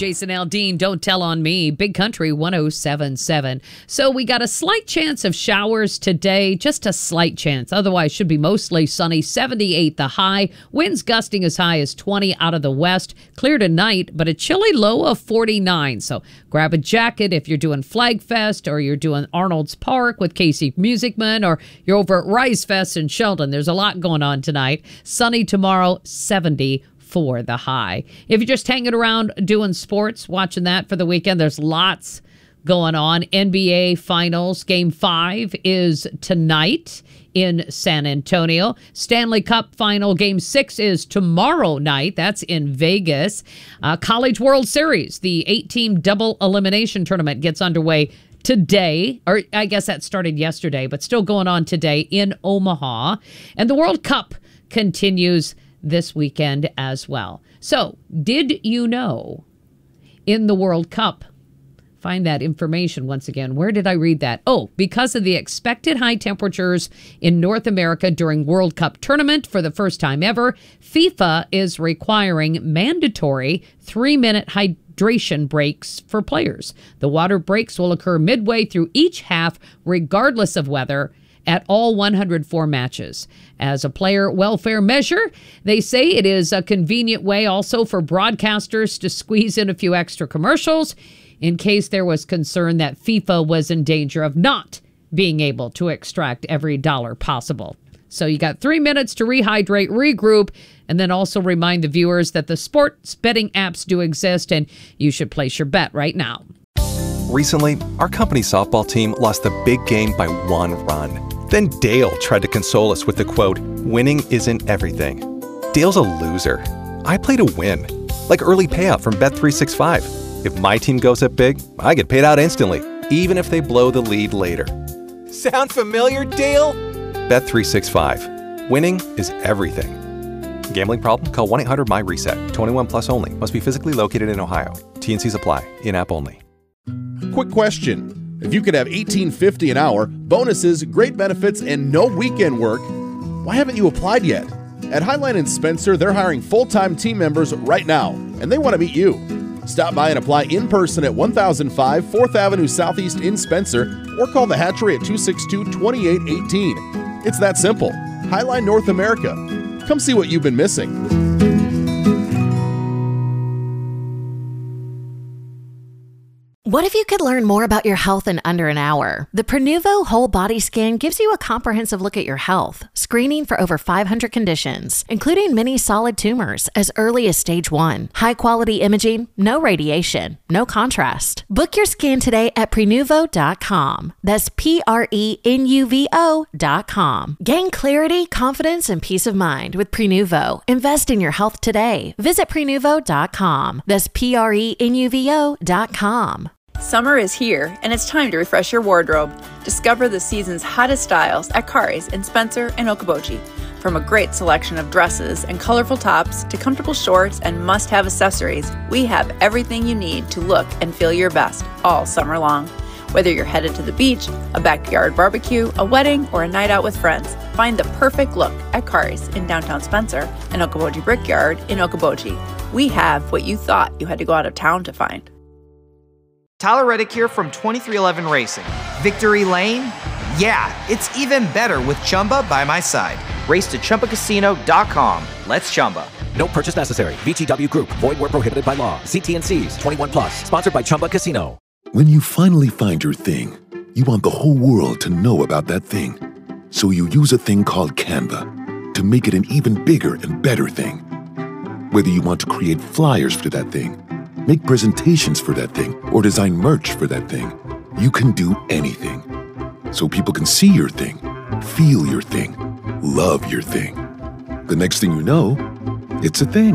Jason Aldean, Don't Tell on Me, Big Country 107.7. So we got a slight chance of showers today, just a slight chance. Otherwise, should be mostly sunny, 78 the high. Winds gusting as high as 20 out of the west. Clear tonight, but a chilly low of 49. So grab a jacket if you're doing Flag Fest or you're doing Arnold's Park with Casey Music Man or you're over at Rice Fest in Sheldon. There's a lot going on tonight. Sunny tomorrow, 70 for the high. If you're just hanging around doing sports, watching that for the weekend, there's lots going on. NBA Finals Game 5 is tonight in San Antonio. Stanley Cup Final Game 6 is tomorrow night. That's in Vegas. College World Series, the 8-team double elimination tournament gets underway today, or I guess that started yesterday, but still going on today in Omaha. And the World Cup continues this weekend as well. So, did you know in the World Cup, find that information once again. Where did I read that? Oh, because of the expected high temperatures in North America during World Cup tournament for the first time ever, FIFA is requiring mandatory 3-minute hydration breaks for players. The water breaks will occur midway through each half, regardless of weather, at all 104 matches. As a player welfare measure, they say it is a convenient way also for broadcasters to squeeze in a few extra commercials in case there was concern that FIFA was in danger of not being able to extract every dollar possible. So you got 3 minutes to rehydrate, regroup, and then also remind the viewers that the sports betting apps do exist and you should place your bet right now. Recently, our company softball team lost the big game by 1 run. Then Dale tried to console us with the quote, "Winning isn't everything." Dale's a loser. I play to win, like early payout from Bet365. If my team goes up big, I get paid out instantly, even if they blow the lead later. Sound familiar, Dale? Bet365. Winning is everything. Gambling problem? Call 1-800-MY-RESET. 21 plus only. Must be physically located in Ohio. T&Cs apply. In-app only. Quick question. If you could have $18.50 an hour, bonuses, great benefits, and no weekend work, why haven't you applied yet? At Highline & Spencer, they're hiring full-time team members right now, and they want to meet you. Stop by and apply in person at 1005 4th Avenue Southeast in Spencer, or call the Hatchery at 262-2818. It's that simple. Highline North America. Come see what you've been missing. What if you could learn more about your health in under an hour? The Prenuvo Whole Body Scan gives you a comprehensive look at your health, screening for over 500 conditions, including many solid tumors as early as stage 1. High-quality imaging, no radiation, no contrast. Book your scan today at Prenuvo.com. That's Prenuvo.com. Gain clarity, confidence, and peace of mind with Prenuvo. Invest in your health today. Visit Prenuvo.com. That's Prenuvo.com. Summer is here, and it's time to refresh your wardrobe. Discover the season's hottest styles at Kari's in Spencer and Okoboji. From a great selection of dresses and colorful tops to comfortable shorts and must-have accessories, we have everything you need to look and feel your best all summer long. Whether you're headed to the beach, a backyard barbecue, a wedding, or a night out with friends, find the perfect look at Kari's in downtown Spencer and Okoboji Brickyard in Okoboji. We have what you thought you had to go out of town to find. Tyler Reddick here from 2311 Racing. Victory Lane? Yeah, it's even better with Chumba by my side. Race to ChumbaCasino.com. Let's Chumba. No purchase necessary. VGW Group. Void where prohibited by law. See T&Cs. 21 plus. Sponsored by Chumba Casino. When you finally find your thing, you want the whole world to know about that thing. So you use a thing called Canva to make it an even bigger and better thing. Whether you want to create flyers for that thing, make presentations for that thing, or design merch for that thing, you can do anything. So people can see your thing, feel your thing, love your thing. The next thing you know, it's a thing.